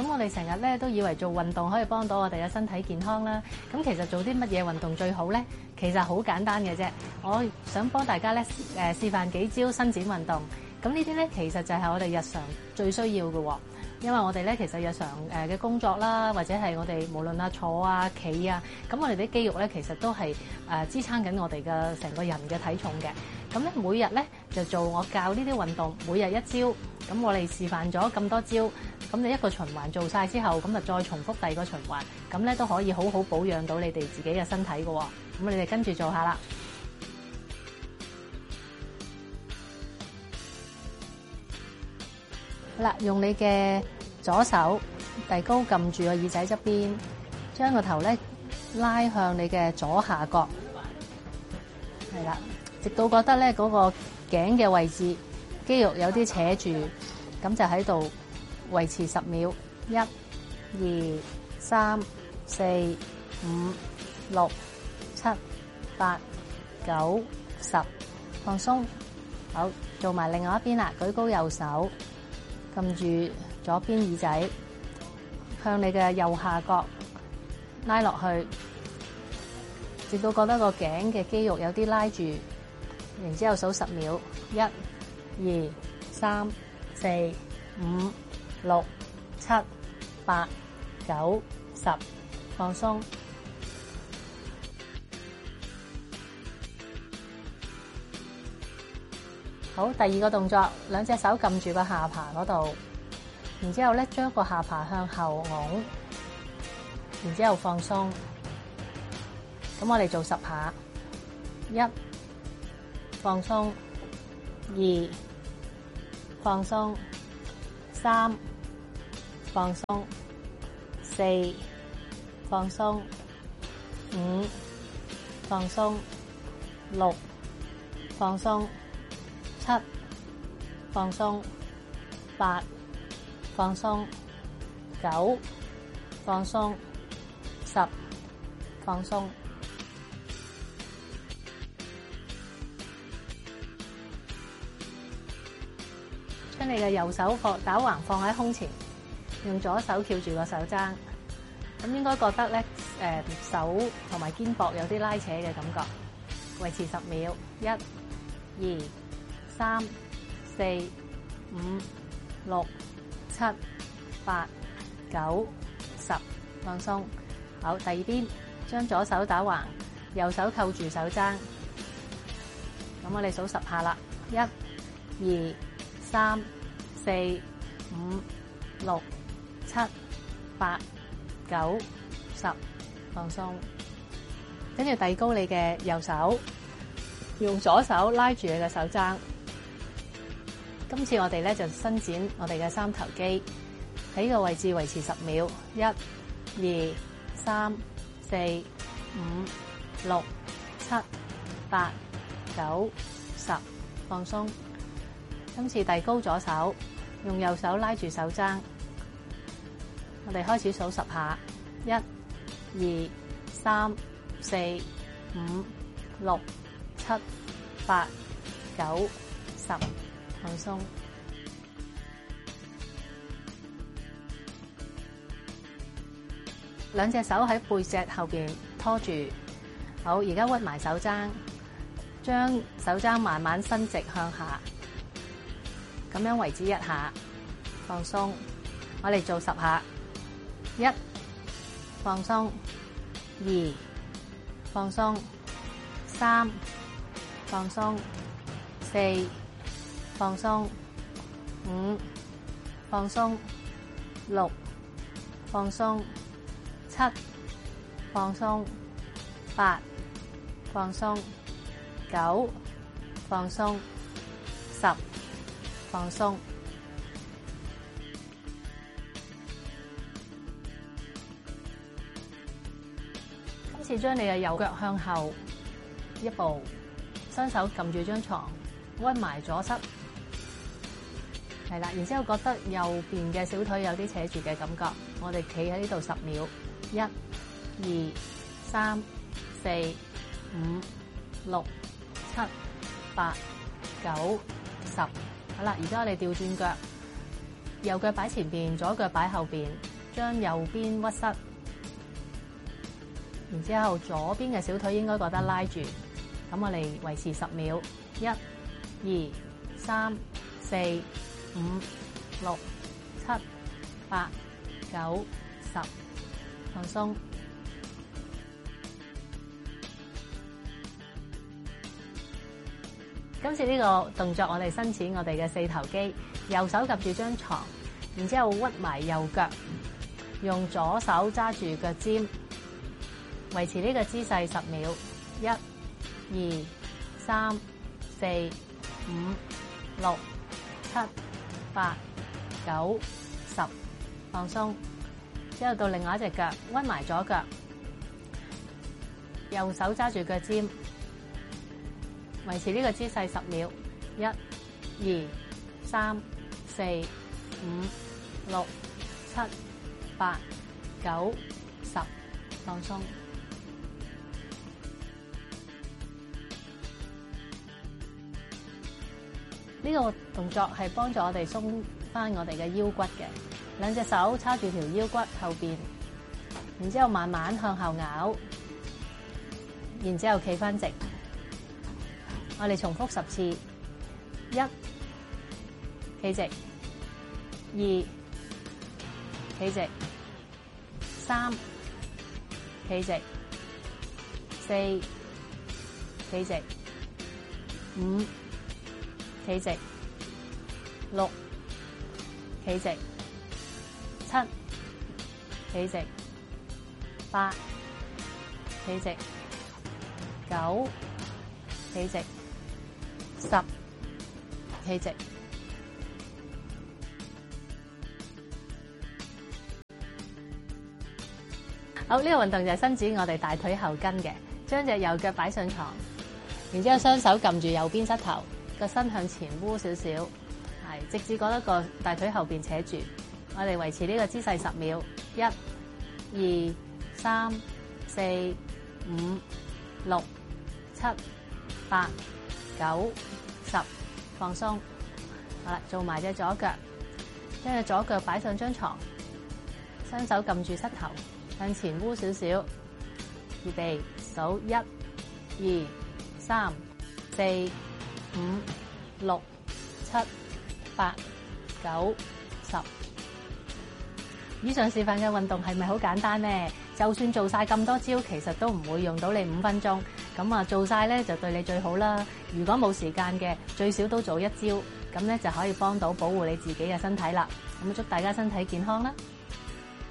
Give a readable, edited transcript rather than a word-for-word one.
咁我哋成日咧都以為做運動可以幫到我哋嘅身體健康啦。咁其實做啲乜嘢運動最好咧？其實好簡單嘅啫。我想幫大家咧示範幾招伸展運動。咁呢啲咧其實就係我哋日常最需要嘅。因為我哋咧其實日常嘅工作啦，或者係我哋無論坐啊、企啊，咁我哋啲肌肉咧其實都係支撐緊我哋嘅成個人嘅體重嘅。咁咧每日咧就做我教呢啲運動，每日一招。咁我哋示範咗咁多招，咁你一個循環做晒之後，咁就再重複第二個循環，咁咧都可以好好保養到你哋自己嘅身體嘅。咁你哋跟住做下啦。好啦，用你嘅左手遞高撳住個耳仔側邊，將個頭咧拉向你嘅左下角，係啦，直到覺得咧嗰個頸嘅位置肌肉有啲扯住，咁就喺度維持10秒。1、2、3、4、5、6、7、8、9、10，放鬆。好，做埋另外一邊啦，舉高右手，撳住左邊耳仔，向你嘅右下角拉落去，直到覺得個頸嘅肌肉有啲拉住，然之後數10秒。1、2、3、4、5、6、7、8、9、10，放鬆。好，第二個動作，兩隻手撳住個下巴嗰度，然之後咧將個下巴向後拱，然之後放鬆。咁我哋做10下。1、放鬆。2、放鬆。3、放鬆。4、放鬆。5、放鬆。6、放鬆。7、放鬆。8、放鬆。9、放鬆。10、放鬆。將你嘅右手打橫放喺胸前，用左手翹住個手踭，咁應該覺得咧手同埋肩膊有啲拉扯嘅感覺。維持10秒。1、2、3、4、5、6、7、8、9、10，放鬆。好，第二邊，將左手打橫，右手扣住手踭。咁我哋數10下啦。1、2、3、4、5、6、7、8、9、10，放鬆。跟住遞高你嘅右手，用左手拉住你嘅手踭。今次我哋咧就伸展我哋嘅三頭肌，喺呢個位置維持10秒。1、2、3、4、5、6、7、8、9、10，放鬆。今次遞高左手，用右手拉住手踭。我哋開始數10下。1、2、3、4、5、6、7、8、9、10，放鬆。兩隻手喺背脊後邊拖住。好，而家屈埋手踭，將手踭慢慢伸直向下，咁樣為之1下，放鬆。我哋做10下。1、放鬆。2、放鬆。3、放鬆。4、放鬆。5、放鬆。6、放鬆。7、放鬆。8、放鬆。9、放鬆。10、放鬆。今次將你嘅右腳向後一步，雙手撳住張床，屈埋左膝，係啦。然之後覺得右邊嘅小腿有啲扯住嘅感覺，我哋企喺呢度10秒。1、2、3、4、5、6、7、8、9、10。好啦，而家我哋調轉腳，右腳擺前邊，左腳擺後邊， 將右邊屈膝，然之後左邊嘅小腿應該覺得拉住。咁我哋維持10秒，1、2、3、4、5、6、7、8、9、10，放鬆。今次呢個動作，我哋伸展我哋嘅四頭肌，右手夾住張床，然之後屈埋右腳，用左手揸住腳尖，維持呢個姿勢10秒，1、2、3、4、5、6、7、8、9、10，放鬆。之後到另外一隻腳，屈埋左腳，右手揸住腳尖，維持呢個姿勢10秒，1、2、3、4、5、6、7、8、9、10，放鬆。呢個動作係幫助我哋鬆翻我哋嘅腰骨嘅，兩隻手叉住條腰骨後邊，然之後慢慢向後咬，然之後企翻直。我哋重複10次，1企直，2企直，3企直，4企直，5企直，6企直，7企直，8企直，9企直，10企直。好，呢個運動就係伸展我哋大腿後筋嘅，將隻右腳擺上床，然之後雙手撳住右邊膝頭，個身向前彎少少，係直至覺得個大腿後邊扯住。我哋維持呢個姿勢10秒，1、2、3、4、5、6、7、8、9、10，放鬆。好啦，做埋隻左腳，將隻左腳擺上張床，雙手撳住膝頭，向前彎少少。預備，數1、2、3、4、5、6、7、8、9、10。以上示範嘅運動係咪好簡單呢？就算做晒咁多招，其實都唔會用到你5分鐘。咁啊，做晒咧就對你最好啦。如果冇時間嘅，最少都做1招，咁咧就可以幫到保護你自己嘅身體啦。咁祝大家身體健康啦！